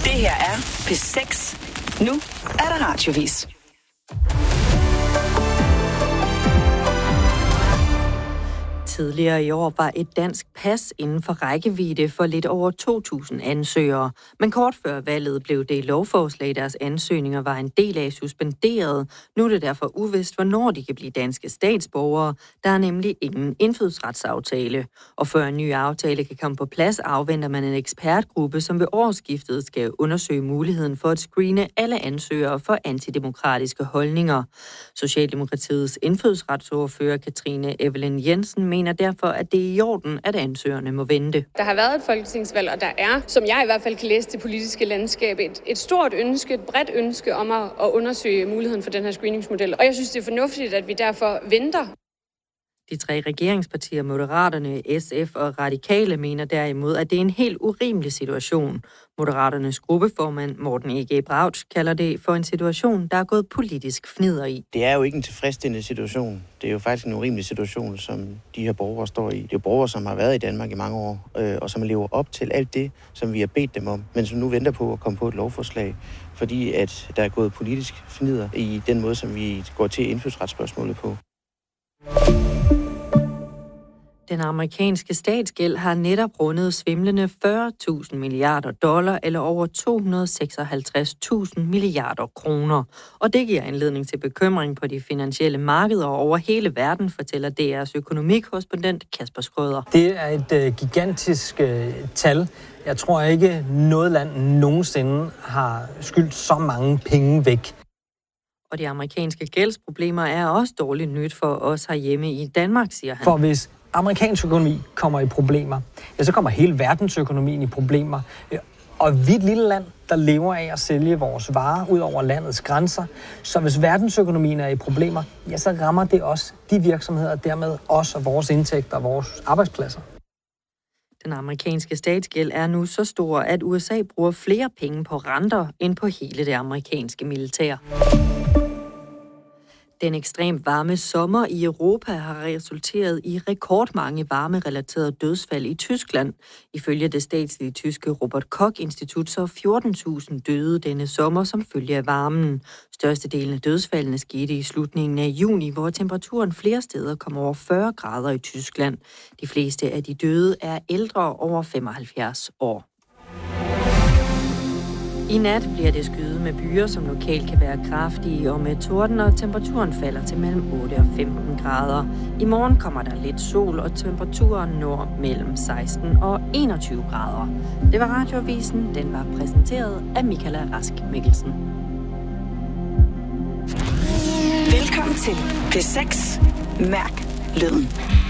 Det her er P6. Nu er der radiovis. Tidligere i år var et dansk pas inden for rækkevidde for lidt over 2.000 ansøgere. Men kort før valget blev det lovforslag, deres ansøgninger var en del af suspenderet. Nu er det derfor uvist, hvornår de kan blive danske statsborgere. Der er nemlig ingen indfødsretsaftale. Og før en ny aftale kan komme på plads, afventer man en ekspertgruppe, som ved årsskiftet skal undersøge muligheden for at screene alle ansøgere for antidemokratiske holdninger. Socialdemokratiets indfødsretsordfører Katrine Evelyn Jensen mener derfor, at det er i orden, at ansøgerne må vente. Der har været et folketingsvalg, og der er, som jeg i hvert fald kan læse det politiske landskab, et stort ønske, et bredt ønske om at undersøge muligheden for den her screeningsmodel. Og jeg synes, det er fornuftigt, at vi derfor venter. De tre regeringspartier, Moderaterne, SF og Radikale, mener derimod, at det er en helt urimelig situation. Moderaternes gruppeformand Morten E.G. Brautsch kalder det for en situation, der er gået politisk fnidder i. Det er jo ikke en tilfredsstillende situation. Det er jo faktisk en urimelig situation, som de her borgere står i. Det er borgere, som har været i Danmark i mange år, og som lever op til alt det, som vi har bedt dem om, men som nu venter på at komme på et lovforslag, fordi at der er gået politisk fnidder i den måde, som vi går til indfødsretsspørgsmålet på. Den amerikanske statsgæld har netop rundet svimlende $40.000 milliarder, eller over 256.000 milliarder kroner. Og det giver anledning til bekymring på de finansielle markeder over hele verden, fortæller DR's økonomikorrespondent Kasper Schrøder. Det er et gigantisk tal. Jeg tror ikke, noget land nogensinde har skyldt så mange penge væk. Og de amerikanske gældsproblemer er også dårligt nyt for os herhjemme i Danmark, siger han. For hvis amerikansk økonomi kommer i problemer, ja, så kommer hele verdensøkonomien i problemer. Og vi er et lille land, der lever af at sælge vores varer ud over landets grænser. Så hvis verdensøkonomien er i problemer, ja, så rammer det også de virksomheder, dermed også vores indtægter og vores arbejdspladser. Den amerikanske statsgæld er nu så stor, at USA bruger flere penge på renter end på hele det amerikanske militær. Den ekstremt varme sommer i Europa har resulteret i rekordmange varmerelaterede dødsfald i Tyskland. Ifølge det statslige tyske Robert Koch-institut så 14.000 døde denne sommer som følge af varmen. Størstedelen af dødsfaldene skete i slutningen af juni, hvor temperaturen flere steder kom over 40 grader i Tyskland. De fleste af de døde er ældre over 75 år. I nat bliver det skyet med byer, som lokalt kan være kraftige og med torden, og temperaturen falder til mellem 8 og 15 grader. I morgen kommer der lidt sol, og temperaturen når mellem 16 og 21 grader. Det var Radioavisen. Den var præsenteret af Michaela Rask Mikkelsen. Velkommen til P6. Mærk lyden.